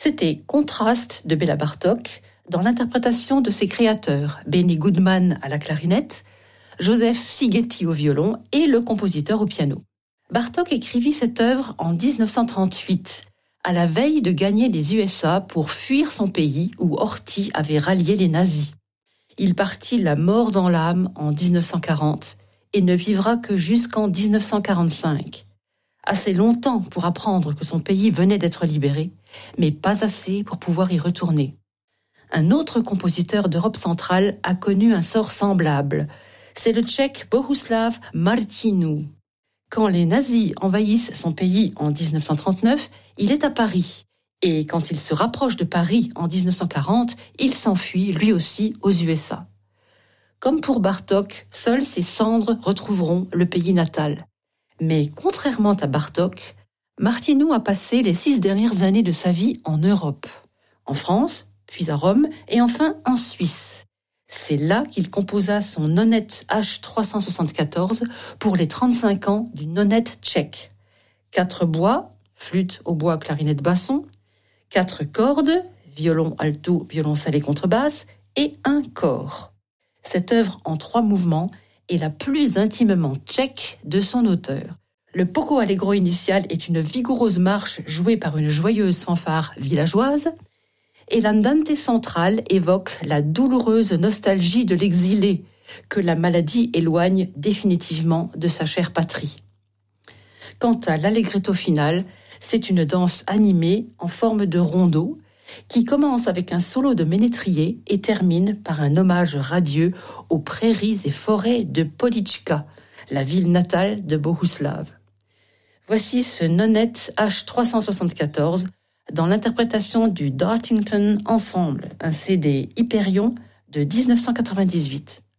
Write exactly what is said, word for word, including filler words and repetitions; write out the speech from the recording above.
C'était Contraste de Béla Bartók dans l'interprétation de ses créateurs, Benny Goodman à la clarinette, Joseph Szigeti au violon et le compositeur au piano. Bartók écrivit cette œuvre en dix-neuf cent trente-huit, à la veille de gagner les U S A pour fuir son pays où Horthy avait rallié les nazis. Il partit la mort dans l'âme en dix-neuf cent quarante et ne vivra que jusqu'en dix-neuf cent quarante-cinq. Assez longtemps pour apprendre que son pays venait d'être libéré, mais pas assez pour pouvoir y retourner. Un autre compositeur d'Europe centrale a connu un sort semblable. C'est le Tchèque Bohuslav Martinů. Quand les nazis envahissent son pays en dix-neuf cent trente-neuf, il est à Paris. Et quand il se rapproche de Paris en dix-neuf cent quarante, il s'enfuit lui aussi aux U S A. Comme pour Bartók, seules ses cendres retrouveront le pays natal. Mais contrairement à Bartók, Martinů a passé les six dernières années de sa vie en Europe, en France, puis à Rome et enfin en Suisse. C'est là qu'il composa son nonette H trois cent soixante-quatorze pour les trente-cinq ans du nonette tchèque. Quatre bois, flûte, hautbois, clarinette, basson, quatre cordes, violon, alto, violoncelle et contrebasse, et un cor. Cette œuvre en trois mouvements est la plus intimement tchèque de son auteur. Le poco allegro initial est une vigoureuse marche jouée par une joyeuse fanfare villageoise, et l'andante central évoque la douloureuse nostalgie de l'exilé que la maladie éloigne définitivement de sa chère patrie. Quant à l'allegretto final, c'est une danse animée en forme de rondeau qui commence avec un solo de ménétrier et termine par un hommage radieux aux prairies et forêts de Polička, la ville natale de Bohuslav. Voici ce nonette H trois cent soixante-quatorze dans l'interprétation du Dartington Ensemble, un C D Hyperion de dix-neuf cent quatre-vingt-dix-huit.